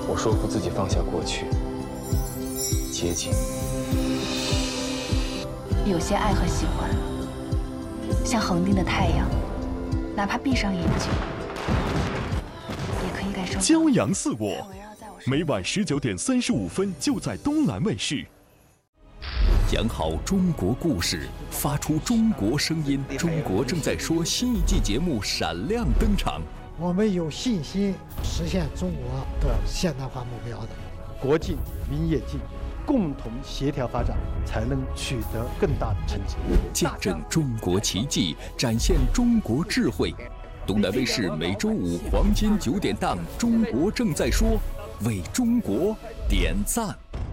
我说服自己放下过去，接近。 有些爱和喜欢，像恒定的太阳，哪怕闭上眼睛，也可以感受到。 骄阳似我，每晚19:35就在东南卫视。讲好中国故事，发出中国声音。中国正在说新一季节目闪亮登场。 我们有信心实现中国的现代化目标的。 国进民也进，共同协调发展，才能取得更大的成绩。 见证中国奇迹，展现中国智慧。东南卫视每周五黄金9点档《中国正在说》，为中国点赞。